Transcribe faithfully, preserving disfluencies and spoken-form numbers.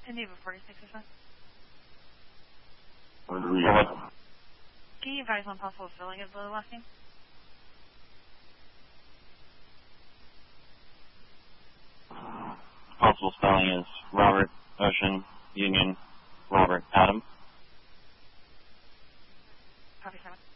Geneva forty-six or so. What do we have? Can you advise on possible spelling of the last name? Possible spelling is Robert, Ocean, Union, Robert, Adam. Copy seven.